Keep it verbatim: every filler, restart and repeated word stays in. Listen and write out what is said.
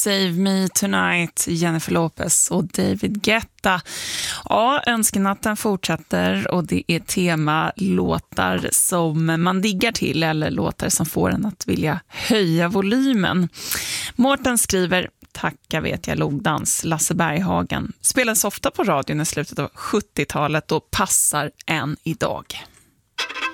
Save Me Tonight, Jennifer Lopez och David Guetta. Ja, önskenatten fortsätter och det är tema låtar som man diggar till eller låtar som får en att vilja höja volymen. Mårten skriver: Tacka vet jag logdans, Lasse Berghagen. Spelades ofta på radion i slutet av sjuttiotalet och passar än idag.